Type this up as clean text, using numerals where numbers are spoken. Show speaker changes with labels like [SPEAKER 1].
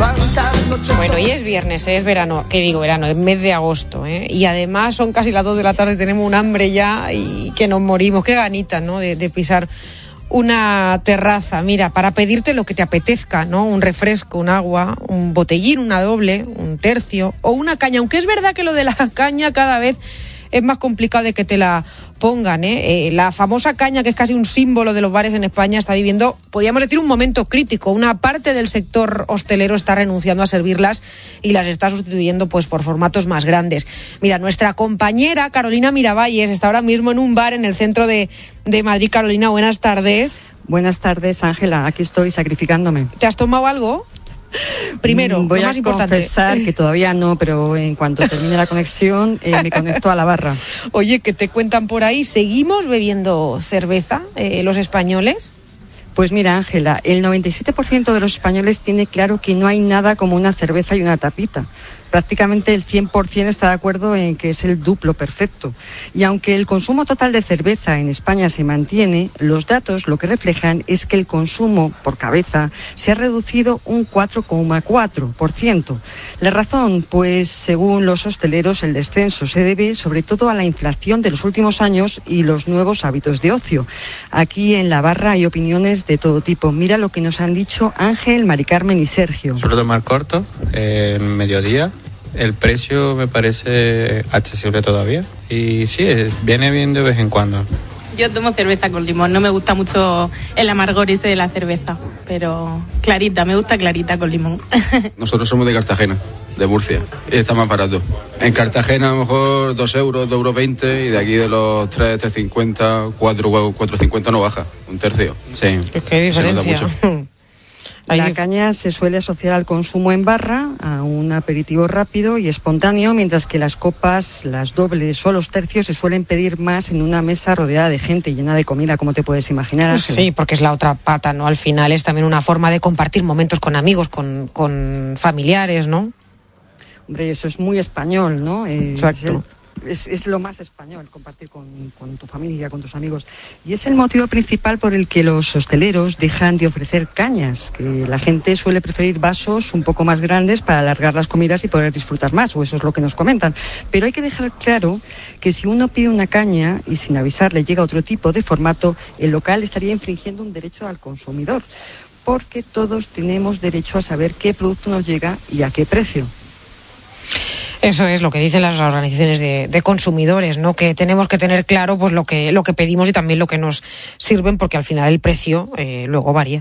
[SPEAKER 1] Bueno, y es viernes, es verano, ¿qué digo verano? Es mes de agosto, y además son casi las 2 de la tarde, tenemos un hambre ya y que nos morimos, qué ganitas, ¿no? De pisar una terraza, mira, para pedirte lo que te apetezca, ¿no? Un refresco, un agua, un botellín, una doble, un tercio o una caña, aunque es verdad que lo de la caña cada vez es más complicado de que te la pongan, La famosa caña, que es casi un símbolo de los bares en España, está viviendo, podríamos decir, un momento crítico. Una parte del sector hostelero está renunciando a servirlas y las está sustituyendo pues por formatos más grandes. Mira, nuestra compañera Carolina Miravalles está ahora mismo en un bar en el centro de Madrid. Carolina, buenas tardes.
[SPEAKER 2] Buenas tardes, Ángela. Aquí estoy sacrificándome.
[SPEAKER 1] ¿Te has tomado algo? Primero,
[SPEAKER 2] voy
[SPEAKER 1] lo más
[SPEAKER 2] a
[SPEAKER 1] importante.
[SPEAKER 2] confesar que todavía no, pero en cuanto termine la conexión me conecto a la barra.
[SPEAKER 1] Oye, ¿qué te cuentan por ahí? ¿Seguimos bebiendo cerveza los españoles?
[SPEAKER 2] Pues mira, Ángela, el 97% de los españoles tiene claro que no hay nada como una cerveza y una tapita. Prácticamente el 100% está de acuerdo en que es el duplo perfecto. Y aunque el consumo total de cerveza en España se mantiene, los datos lo que reflejan es que el consumo por cabeza se ha reducido un 4,4%. La razón, pues según los hosteleros, el descenso se debe sobre todo a la inflación de los últimos años y los nuevos hábitos de ocio. Aquí en la barra hay opiniones de todo tipo. Mira lo que nos han dicho Ángel, Mari Carmen y Sergio.
[SPEAKER 3] Suelo tomar corto, mediodía. El precio me parece accesible todavía y sí, viene bien de vez en cuando.
[SPEAKER 4] Yo tomo cerveza con limón, no me gusta mucho el amargor ese de la cerveza, pero clarita, me gusta clarita con limón.
[SPEAKER 5] Nosotros somos de Cartagena, de Murcia, y está más barato. En Cartagena a lo mejor 2 euros, 2,20 €, y de aquí de los 3,50, 4,50 no baja, un tercio. Sí,
[SPEAKER 1] ¿Qué diferencia?
[SPEAKER 5] Se nota mucho.
[SPEAKER 2] La caña se suele asociar al consumo en barra, a un aperitivo rápido y espontáneo, mientras que las copas, las dobles o los tercios se suelen pedir más en una mesa rodeada de gente y llena de comida, como te puedes imaginar, Ángela.
[SPEAKER 1] Sí, porque es la otra pata, ¿no? Al final es también una forma de compartir momentos con amigos, con familiares, ¿no?
[SPEAKER 2] Hombre, eso es muy español, ¿no?
[SPEAKER 1] Exacto.
[SPEAKER 2] Es lo más español, compartir con tu familia, con tus amigos. Y es el motivo principal por el que los hosteleros dejan de ofrecer cañas, que la gente suele preferir vasos un poco más grandes para alargar las comidas y poder disfrutar más, o eso es lo que nos comentan. Pero hay que dejar claro que si uno pide una caña y sin avisar le llega otro tipo de formato, el local estaría infringiendo un derecho al consumidor, porque todos tenemos derecho a saber qué producto nos llega y a qué precio.
[SPEAKER 1] Eso es lo que dicen las organizaciones de consumidores, ¿no? Que tenemos que tener claro pues lo que pedimos y también lo que nos sirven, porque al final el precio luego varía.